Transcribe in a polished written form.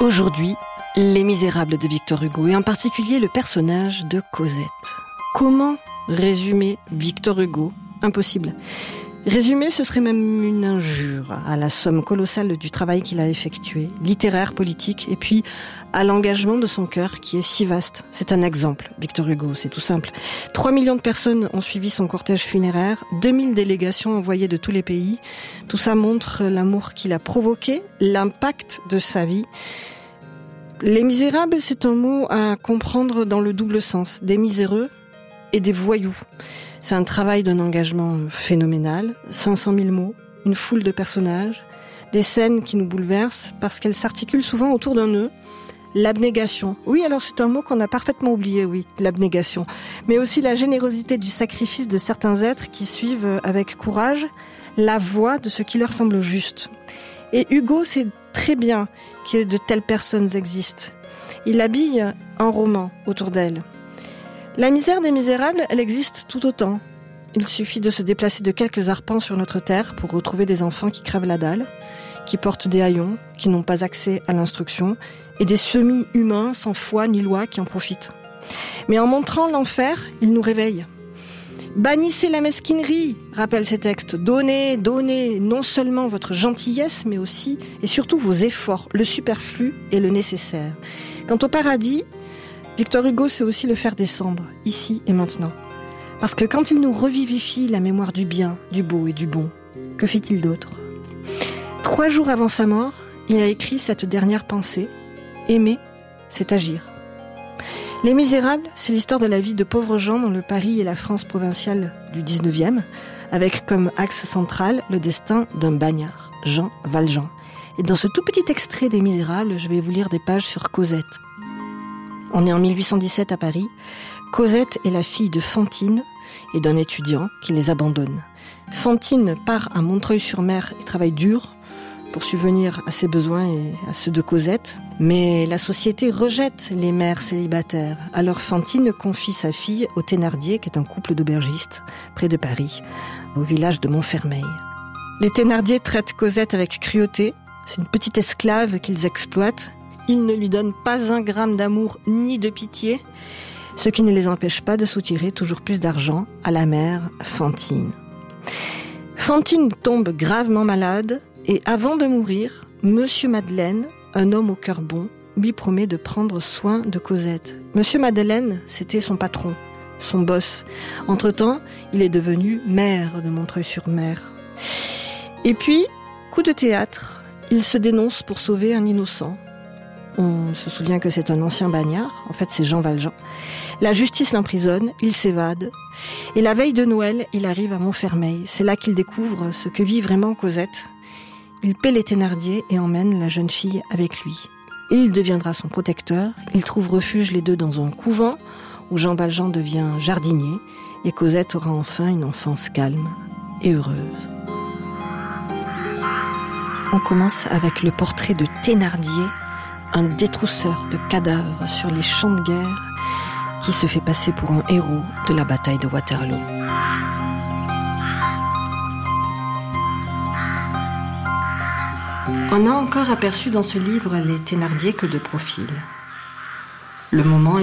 Aujourd'hui, Les Misérables de Victor Hugo, et en particulier le personnage de Cosette. Comment résumer Victor Hugo ? Impossible. Résumer, ce serait même une injure à la somme colossale du travail qu'il a effectué, littéraire, politique, et puis à l'engagement de son cœur qui est si vaste. C'est un exemple, Victor Hugo, c'est tout simple. 3 millions de personnes ont suivi son cortège funéraire, 2000 délégations envoyées de tous les pays. Tout ça montre l'amour qu'il a provoqué, l'impact de sa vie. Les Misérables, c'est un mot à comprendre dans le double sens, des miséreux et des voyous. C'est un travail d'un engagement phénoménal, 500 000 mots, une foule de personnages, des scènes qui nous bouleversent parce qu'elles s'articulent souvent autour d'un nœud, l'abnégation. Oui, alors c'est un mot qu'on a parfaitement oublié, oui, l'abnégation. Mais aussi la générosité du sacrifice de certains êtres qui suivent avec courage la voie de ce qui leur semble juste. Et Hugo sait très bien que de telles personnes existent. Il habille un roman autour d'elles. La misère des misérables, elle existe tout autant. Il suffit de se déplacer de quelques arpents sur notre terre pour retrouver des enfants qui crèvent la dalle, qui portent des haillons, qui n'ont pas accès à l'instruction, et des semi-humains sans foi ni loi qui en profitent. Mais en montrant l'enfer, il nous réveille. Bannissez la mesquinerie, rappellent ces textes. Donnez non seulement votre gentillesse, mais aussi et surtout vos efforts, le superflu et le nécessaire. Quant au paradis, Victor Hugo sait aussi le faire descendre, ici et maintenant. Parce que quand il nous revivifie la mémoire du bien, du beau et du bon, que fait-il d'autre ? 3 jours avant sa mort, il a écrit cette dernière pensée. Aimer, c'est agir. Les Misérables, c'est l'histoire de la vie de pauvres gens dans le Paris et la France provinciale du 19e, avec comme axe central le destin d'un bagnard, Jean Valjean. Et dans ce tout petit extrait des Misérables, je vais vous lire des pages sur Cosette. On est en 1817 à Paris. Cosette est la fille de Fantine et d'un étudiant qui les abandonne. Fantine part à Montreuil-sur-Mer et travaille dur pour subvenir à ses besoins et à ceux de Cosette. Mais la société rejette les mères célibataires. Alors Fantine confie sa fille aux Thénardier, qui est un couple d'aubergistes près de Paris, au village de Montfermeil. Les Thénardier traitent Cosette avec cruauté. C'est une petite esclave qu'ils exploitent. Ils ne lui donnent pas un gramme d'amour ni de pitié, ce qui ne les empêche pas de soutirer toujours plus d'argent à la mère Fantine. Fantine tombe gravement malade et avant de mourir, Monsieur Madeleine, un homme au cœur bon, lui promet de prendre soin de Cosette. Monsieur Madeleine, c'était son patron, son boss. Entre-temps, il est devenu maire de Montreuil-sur-Mer. Et puis, coup de théâtre, il se dénonce pour sauver un innocent. On se souvient que c'est un ancien bagnard, en fait c'est Jean Valjean. La justice l'emprisonne, il s'évade. Et la veille de Noël, il arrive à Montfermeil. C'est là qu'il découvre ce que vit vraiment Cosette. Il paie les Thénardier et emmène la jeune fille avec lui. Il deviendra son protecteur. Ils trouvent refuge les deux dans un couvent où Jean Valjean devient jardinier et Cosette aura enfin une enfance calme et heureuse. On commence avec le portrait de Thénardier, un détrousseur de cadavres sur les champs de guerre qui se fait passer pour un héros de la bataille de Waterloo. On n'a encore aperçu dans ce livre les Thénardier que de profil. Le moment